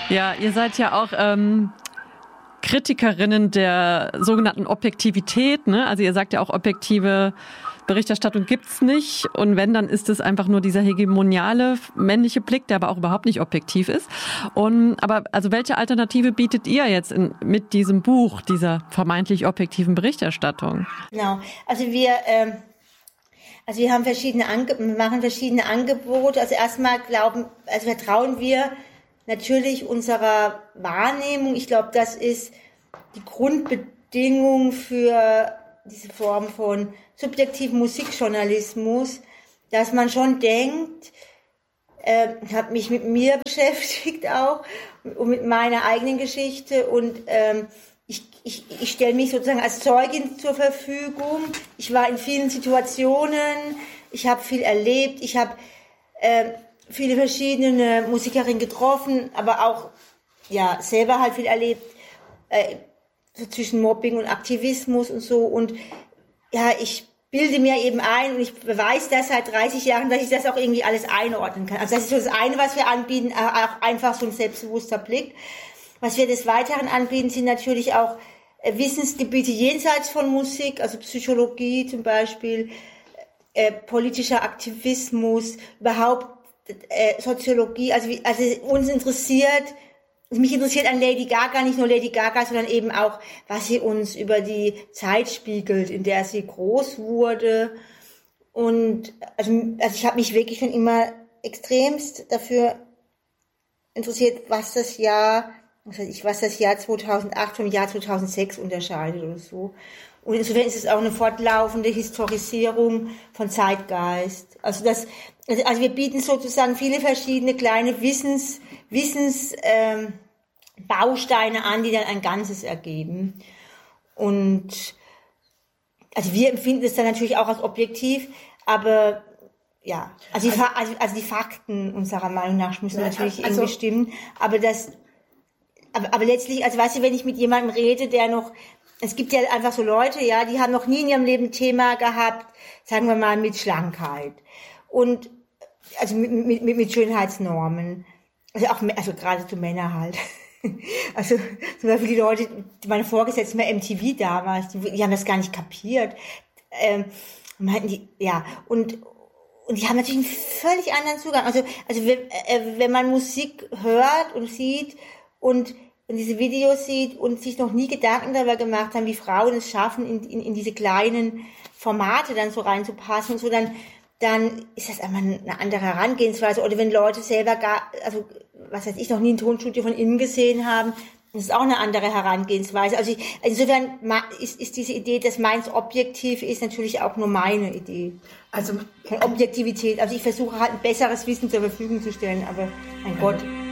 Ja, ihr seid ja auch Kritikerinnen der sogenannten Objektivität, ne? Also ihr sagt ja auch, objektive Berichterstattung gibt's nicht. Und wenn, dann ist es einfach nur dieser hegemoniale männliche Blick, der aber auch überhaupt nicht objektiv ist. Aber also welche Alternative bietet ihr jetzt mit diesem Buch, dieser vermeintlich objektiven Berichterstattung? Genau. Also wir haben machen verschiedene Angebote. Also erstmal vertrauen wir natürlich unserer Wahrnehmung. Ich glaube, das ist die Grundbedingung für diese Form von subjektiven Musikjournalismus, dass man schon denkt, habe mich mit mir beschäftigt auch und mit meiner eigenen Geschichte und ich stelle mich sozusagen als Zeugin zur Verfügung. Ich war in vielen Situationen, ich habe viel erlebt, ich habe viele verschiedene Musikerinnen getroffen, aber auch selber halt viel erlebt, so zwischen Mobbing und Aktivismus und so. Und ja, ich bilde mir eben ein und ich beweise das seit 30 Jahren, dass ich das auch irgendwie alles einordnen kann. Also das ist so das eine, was wir anbieten, auch einfach so ein selbstbewusster Blick. Was wir des Weiteren anbieten, sind natürlich auch Wissensgebiete jenseits von Musik, also Psychologie zum Beispiel, politischer Aktivismus, überhaupt Soziologie. Also mich interessiert an Lady Gaga nicht nur Lady Gaga, sondern eben auch, was sie uns über die Zeit spiegelt, in der sie groß wurde. Und also ich habe mich wirklich schon immer extremst dafür interessiert, was das Jahr 2008 vom Jahr 2006 unterscheidet oder so. Und insofern ist es auch eine fortlaufende Historisierung von Zeitgeist. Also wir bieten sozusagen viele verschiedene kleine Bausteine an, die dann ein Ganzes ergeben. Und also wir empfinden es dann natürlich auch als objektiv, aber ja, also die Fakten unserer Meinung nach müssen natürlich irgendwie stimmen, aber letztlich, also weißt du, wenn ich mit jemandem rede, es gibt ja einfach so Leute, ja, die haben noch nie in ihrem Leben ein Thema gehabt, sagen wir mal, mit Schlankheit und also mit Schönheitsnormen, also gerade zu Männer halt. Also zum Beispiel die Leute, meine Vorgesetzten bei MTV damals, die haben das gar nicht kapiert. Meinten die, ja, und die haben natürlich einen völlig anderen Zugang. Also wenn man Musik hört und sieht und diese Videos sieht und sich noch nie Gedanken darüber gemacht haben, wie Frauen es schaffen, in diese kleinen Formate dann so reinzupassen und so, dann ist das einfach eine andere Herangehensweise. Oder wenn Leute selber noch nie ein Tonstudio von innen gesehen haben, das ist auch eine andere Herangehensweise. Also insofern ist diese Idee, dass meins objektiv ist, natürlich auch nur meine Idee. Also von Objektivität. Also ich versuche halt ein besseres Wissen zur Verfügung zu stellen, aber mein Gott.